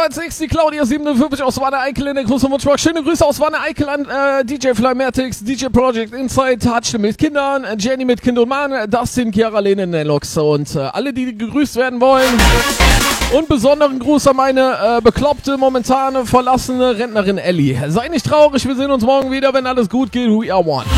016, die Claudia 57 aus Wanne Eickel in der großen Wunschbox. Schöne Grüße aus Wanne Eickel an DJ Flymertix, DJ Project Inside, Touch mit Kindern, Jenny mit Kind und Mann, Dustin, Chiara, Lene, Nelox und alle, die gegrüßt werden wollen. Und besonderen Gruß an meine bekloppte, momentan verlassene Rentnerin Ellie. Sei nicht traurig, wir sehen uns morgen wieder, wenn alles gut geht. We are one.